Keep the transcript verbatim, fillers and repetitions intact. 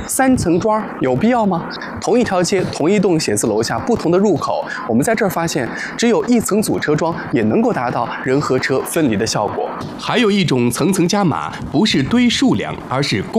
三层桩有必要吗？同一条街、同一栋写字楼下不同的入口，我们在这儿发现，只有一层组车桩也能够达到人和车分离的效果。还有一种层层加码，不是堆数量，而是